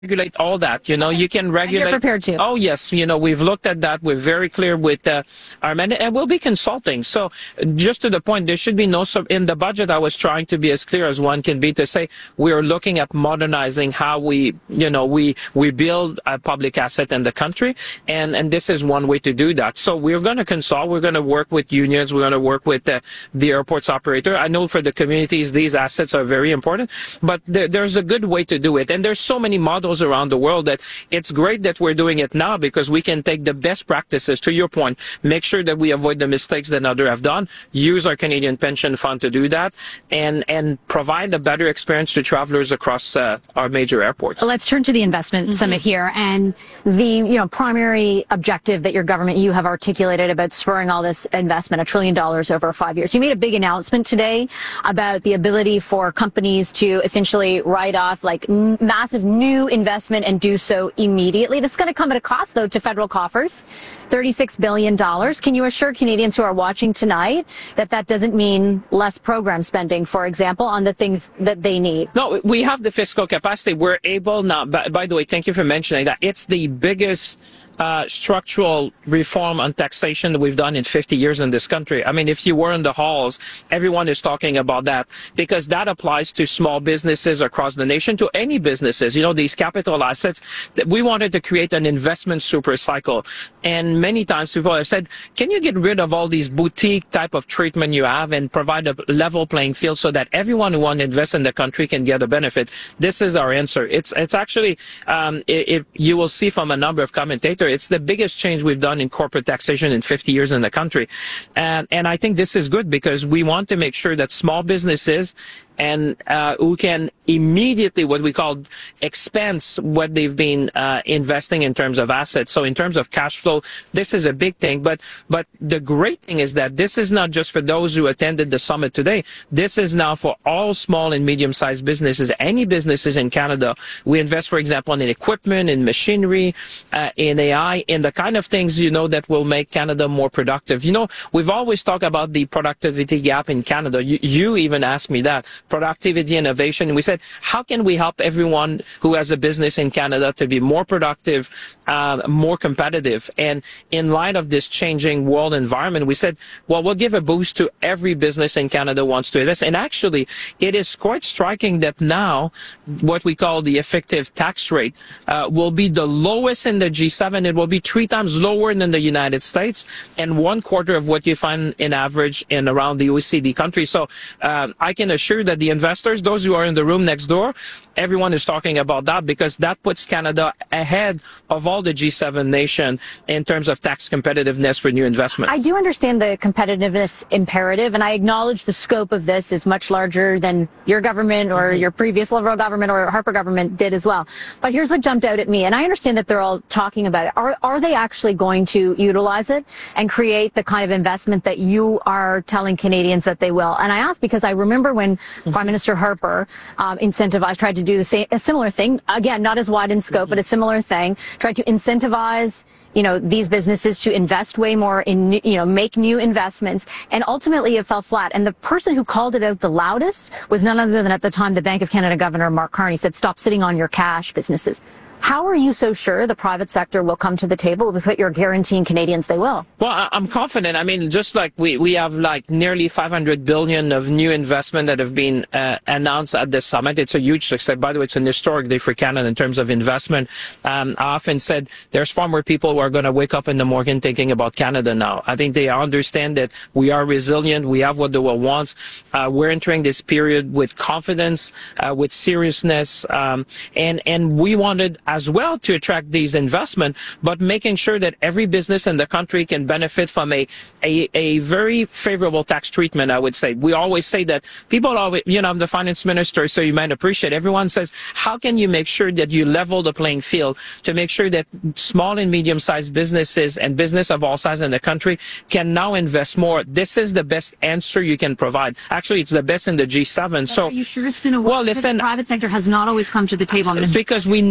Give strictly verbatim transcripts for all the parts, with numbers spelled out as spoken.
regulate all that. You know, you can regulate. And you're prepared to. Oh, yes. You know, we've looked at that. We're very clear with uh, our mandate, and we'll be consulting. So just to the point, there should be no, sub in the budget, I was trying to be as clear as one can be to say we're looking at modernizing how we, you know, we, we build a public asset in the country. And, and this is one way to do that. So we're going to consult. We're going to work with unions. We're going to work with uh, the airport's operator. I know for the communities, these assets are very important, but there, there's a good way to do it. And there's so many models around the world that it's great that we're doing it now because we can take the best practices, to your point, make sure that we avoid the mistakes that others have done, use our Canadian Pension Fund to do that, and, and provide a better experience to travelers across uh, our major airports. Let's turn to the investment mm-hmm. summit here and the you know primary objective that your government, you have articulated about spurring all this investment, a trillion dollars over five years. You made a big announcement today about the ability for companies to essentially write off like massive new investment and do so immediately. This is going to come at a cost, though, to federal coffers, thirty-six billion dollars. Can you assure Canadians who are watching tonight that that doesn't mean less program spending, for example, on the things that they need? No, we have the fiscal capacity. We're able now, by, by the way, thank you for mentioning that. It's the biggest Uh, structural reform on taxation that we've done in fifty years in this country. I mean, if you were in the halls, everyone is talking about that because that applies to small businesses across the nation, to any businesses. You know, these capital assets, that we wanted to create an investment super cycle. And many times people have said, can you get rid of all these boutique type of treatment you have and provide a level playing field so that everyone who wants to invest in the country can get a benefit? This is our answer. It's, it's actually, um, it, it, you will see from a number of commentators, it's the biggest change we've done in corporate taxation in fifty years in the country. And, and I think this is good because we want to make sure that small businesses and uh, who can immediately, what we call, expense what they've been uh, investing in terms of assets. So in terms of cash flow, this is a big thing. But but the great thing is that this is not just for those who attended the summit today. This is now for all small and medium-sized businesses, any businesses in Canada. We invest, for example, in equipment, in machinery, uh, in A I, in the kind of things, you know, that will make Canada more productive. You know, we've always talked about the productivity gap in Canada. You, you even asked me that. Productivity, innovation. We said, how can we help everyone who has a business in Canada to be more productive, uh, more competitive? And in light of this changing world environment, we said, well, we'll give a boost to every business in Canada wants to invest. And actually, it is quite striking that now what we call the effective tax rate uh, will be the lowest in the G seven. It will be three times lower than the United States and one quarter of what you find in average in around the O E C D countries. So um, I can assure that the investors, those who are in the room next door, everyone is talking about that because that puts Canada ahead of all the G seven nations in terms of tax competitiveness for new investment. I do understand the competitiveness imperative, and I acknowledge the scope of this is much larger than your government or mm-hmm. your previous Liberal government or Harper government did as well. But here's what jumped out at me, and I understand that they're all talking about it. Are, are they actually going to utilize it and create the kind of investment that you are telling Canadians that they will? And I ask because I remember when mm-hmm. Prime Minister Harper um, incentivized, tried to do the same, a similar thing, again, not as wide in scope, mm-hmm. but a similar thing, tried to incentivize, you know, these businesses to invest way more in, you know, make new investments. And ultimately it fell flat. And the person who called it out the loudest was none other than at the time the Bank of Canada Governor Mark Carney said, stop sitting on your cash, businesses. How are you so sure the private sector will come to the table with what you're guaranteeing Canadians they will? Well, I'm confident. I mean, just like we, we have like nearly five hundred billion dollars of new investment that have been uh, announced at this summit. It's a huge success. By the way, it's an historic day for Canada in terms of investment. Um, I often said there's far more people who are going to wake up in the morning thinking about Canada now. I think they understand that we are resilient. We have what the world wants. Uh, we're entering this period with confidence, uh, with seriousness, um, and, and we wanted as well to attract these investment, but making sure that every business in the country can benefit from a, a, a very favorable tax treatment, I would say. We always say that people always, you know, I'm the finance minister, so you might appreciate, everyone says, how can you make sure that you level the playing field to make sure that small and medium-sized businesses and business of all sizes in the country can now invest more? This is the best answer you can provide. Actually, it's the best in the G seven. But so, are you sure it's going to work? Well, listen, the private sector has not always come to the table. Because we never,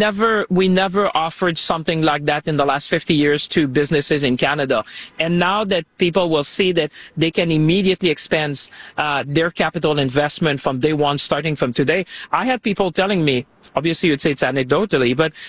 we never offered something like that in the last fifty years to businesses in Canada. And now that people will see that they can immediately expand uh, their capital investment from day one, starting from today. I had people telling me, obviously you'd say it's anecdotally, but